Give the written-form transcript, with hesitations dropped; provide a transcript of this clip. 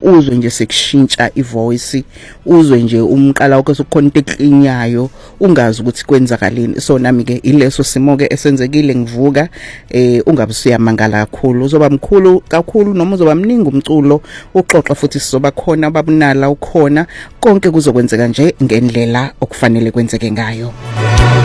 uzwe nje sekushintsha ivoice, uzwe nje umqala wakho sokukhona into eklinyayo, ungazi ukuthi kwenzakaleni. So nami ke ileso simo ke esenzekile ngivuka, ungabe usiyamangala kakhulu, uzoba mkhulu kakhulu noma uzoba mningi umculo uxoxa futhi sizoba khona babunala ukhona, konke kuzokwenzeka nje ngendlela okufanele kwenzeke ngayo.